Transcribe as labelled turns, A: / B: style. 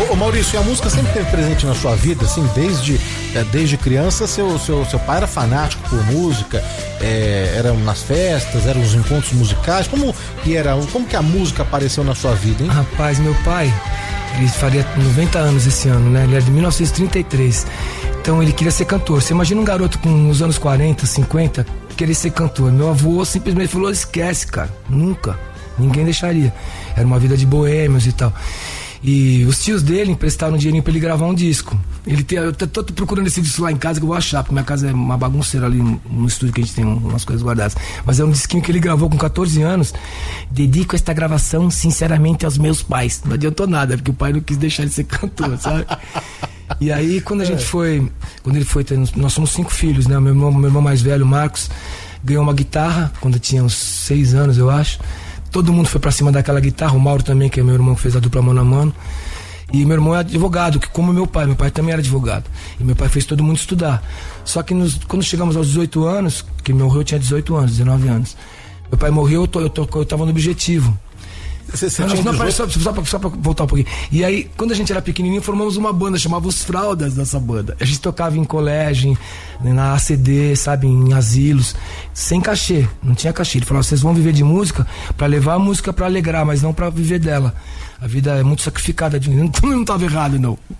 A: Ô Maurício, e a música sempre esteve presente na sua vida, assim, desde criança, seu pai era fanático por música, eram nas festas, eram os encontros musicais, como que a música apareceu na sua vida, hein?
B: Rapaz, meu pai, ele faria 90 anos esse ano, né? Ele é de 1933, então ele queria ser cantor. Você imagina um garoto com os anos 40, 50, querer ser cantor. Meu avô simplesmente falou, esquece, cara, nunca, ninguém deixaria. Era uma vida de boêmios e tal. E os tios dele emprestaram um dinheirinho pra ele gravar um disco. Eu tô procurando esse disco lá em casa que eu vou achar, porque minha casa é uma bagunceira ali no estúdio que a gente tem umas coisas guardadas. Mas é um disquinho que ele gravou com 14 anos. Dedico esta gravação sinceramente aos meus pais. Não adiantou nada, porque o pai não quis deixar ele ser cantor, sabe? E aí quando ele foi nós somos 5 filhos, né? Meu irmão mais velho, Marcos, ganhou uma guitarra quando tinha uns 6 anos, eu acho. Todo mundo foi pra cima daquela guitarra, o Mauro também, que é meu irmão que fez a dupla Mano a Mano. E meu irmão é advogado, que como meu pai também era advogado. E meu pai fez todo mundo estudar. Só que quando chegamos aos 18 anos, que morreu, eu tinha 18 anos, 19 anos. Meu pai morreu, eu tava no Objetivo. Só pra voltar um pouquinho. E aí, quando a gente era pequenininho, formamos uma banda, chamava Os Fraldas, dessa banda. A gente tocava em colégio, na ACD, sabe, em asilos, sem cachê, não tinha cachê. Ele falava, vocês vão viver de música pra levar a música pra alegrar, mas não pra viver dela. A vida é muito sacrificada, não tava errado, não.